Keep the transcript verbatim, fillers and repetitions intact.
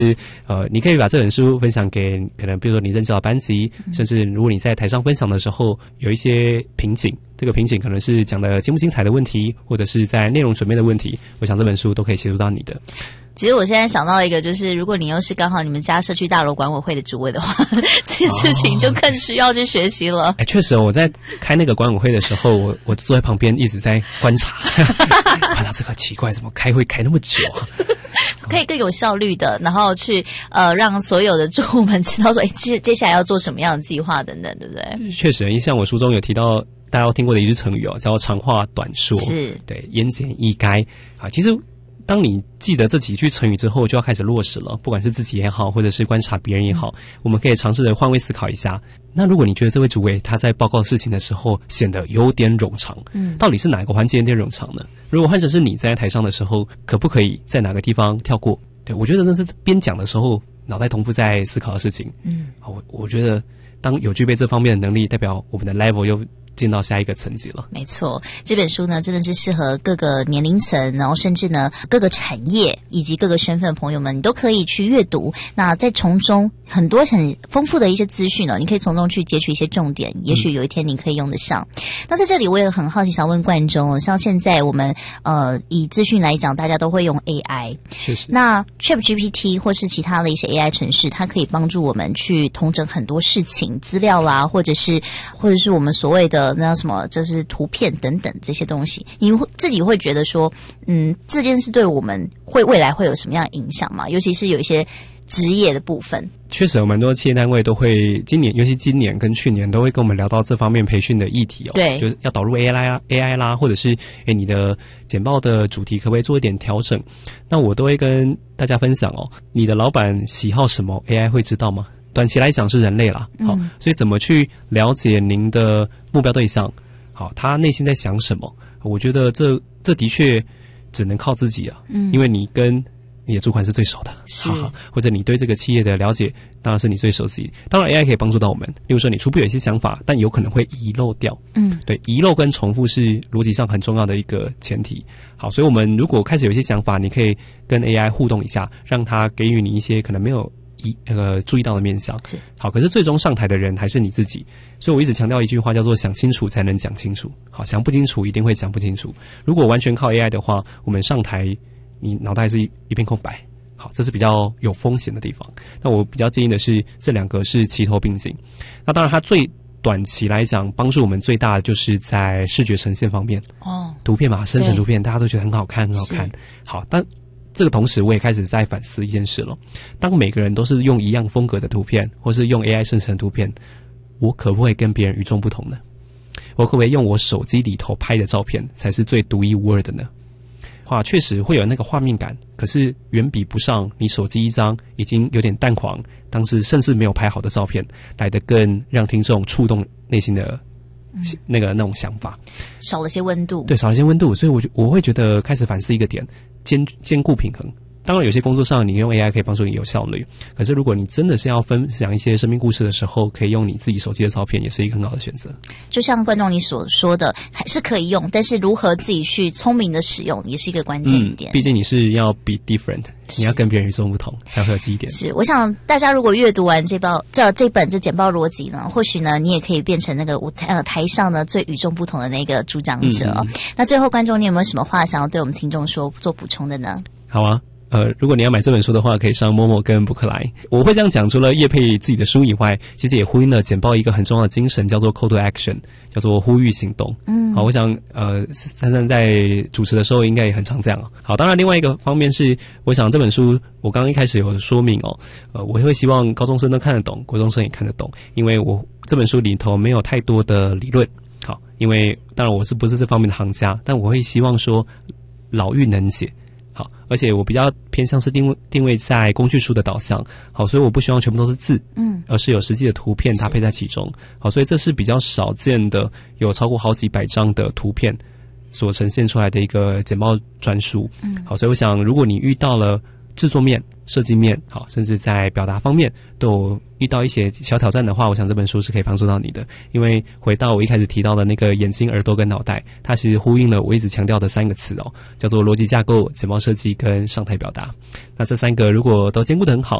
呃，你可以把这本书分享给可能比如说你任教的班级，嗯、甚至如果你在台上分享的时候有一些瓶颈，这个瓶颈可能是讲的精不精彩的问题，或者是在内容准备的问题，我想这本书都可以协助到你的。 其实我现在想到一个，就是如果你又是刚好你们家社区大楼管委会的主委的话，这件事情就更需要去学习了。 哎、哦，确实，我在开那个管委会的时候，我我坐在旁边一直在观察，观察这个奇怪，怎么开会开那么久啊？ 可以更有效率的，然后去呃让所有的住户们知道说，哎，接接下来要做什么样的计划等等，对不对？ 确实，像我书中有提到，大家都听过的一句成语哦，叫长话短说， 是对，言简意赅啊。其实，当你记得这几句成语之后，就要开始落实了。不管是自己也好，或者是观察别人也好，嗯、我们可以尝试着换位思考一下。那如果你觉得这位主委他在报告事情的时候显得有点冗长，嗯，到底是哪个环节有点冗长呢？如果换成是你在台上的时候，可不可以在哪个地方跳过？对，我觉得那是边讲的时候脑袋同步在思考的事情。嗯，我我觉得当有具备这方面的能力，代表我们的 level 又进到下一个层级了。 没错，这本书呢真的是适合各个年龄层，然后甚至呢各个产业以及各个身份的朋友们，你都可以去阅读。那在从中很多很丰富的一些资讯呢，你可以从中去截取一些重点，也许有一天你可以用得上。嗯、那在这里我也很好奇，想问冠中，像现在我们呃以资讯来讲，大家都会用 A I， 是是。 那 ChatGPT 或是其他的一些 A I 程式，它可以帮助我们去统整很多事情、资料啦，或者是或者是我们所谓的那什么，就是图片等等这些东西，你会自己会觉得说，嗯，这件事对我们会未来会有什么样的影响吗？尤其是有一些职业的部分。 确实有蛮多企业单位都会今年，尤其今年跟去年都会跟我们聊到这方面培训的议题哦。 对， 就是要导入 A I 啦 ，A I 啦，或者是诶你的简报的主题可不可以做一点调整？那我都会跟大家分享哦，你的老板喜好什么 ，A I 会知道吗？短期来讲是人类啦，好，嗯、所以怎么去了解您的目标对象？好，他内心在想什么？我觉得这这的确只能靠自己啊，嗯，因为你跟你的主管是最熟的， 是， 好好，或者你对这个企业的了解当然是你最熟悉。当然 A I 可以帮助到我们，例如说你初步有一些想法，但有可能会遗漏掉，嗯，对，遗漏跟重复是逻辑上很重要的一个前提。好，所以我们如果开始有一些想法，你可以跟 A I 互动一下，让它给予你一些可能没有一呃注意到的面向。是，好，可是最终上台的人还是你自己，所以我一直强调一句话，叫做想清楚才能讲清楚。好，想不清楚一定会讲不清楚。如果完全靠 A I 的话，我们上台你脑袋是一一片空白。好，这是比较有风险的地方。那我比较建议的是，这两个是齐头并进。那当然，它最短期来讲，帮助我们最大的就是在视觉呈现方面。哦，图片嘛，生成图片，大家都觉得很好看，很好看。好，但这个同时，我也开始在反思一件事了：当每个人都是用一样风格的图片，或是用 A I 生成图片，我可不可以跟别人与众不同呢？我可不可以用我手机里头拍的照片才是最独一无二的呢？话确实会有那个画面感，可是远比不上你手机一张已经有点淡黄，当时甚至没有拍好的照片来得更让听众触动内心的、嗯、那个那种想法， 少了些温度。对， 少了些温度，所以我我会觉得开始反思一个点，兼兼顾平衡。当然有些工作上你用 A I 可以帮助你有效率，可是如果你真的是要分享一些生命故事的时候，可以用你自己手机的照片，也是一个很好的选择。 就像观众你所说的，还是可以用，但是如何自己去聪明的使用，也是一个关键点。 嗯，毕竟你是要 be different， 你要跟别人与众不同，才会有记忆点。 是，我想大家如果阅读完这报这这本这简报逻辑呢，或许呢你也可以变成那个舞台呃台上呢最与众不同的那个主讲者。嗯嗯，那最后观众你有没有什么话想要对我们听众说做补充的呢？ 好啊。呃，如果你要买这本书的话，可以上 Momo 跟博客来。我会这样讲，除了业配自己的书以外，其实也呼应了简报一个很重要的精神，叫做 Call to Action， 叫做呼吁行动。嗯，好，我想呃，珊珊在主持的时候应该也很常这样。好，当然另外一个方面是，我想这本书我刚刚一开始有说明哦，呃，我会希望高中生都看得懂，国中生也看得懂，因为我这本书里头没有太多的理论。好，因为当然我是不是这方面的行家，但我会希望说老妪能解。好，而且我比较偏向是定位定位在工具书的导向，好，所以我不希望全部都是字，嗯，而是有实际的图片搭配在其中，好，所以这是比较少见的，有超过好几百张的图片所呈现出来的一个简报专书，嗯，好，所以我想，如果你遇到了制作面、设计面，好，甚至在表达方面都有遇到一些小挑战的话，我想这本书是可以帮助到你的。因为回到我一开始提到的那个眼睛、耳朵跟脑袋，它其实呼应了我一直强调的三个词哦，叫做逻辑架构、简报设计跟上台表达。那这三个如果都兼顾得很好，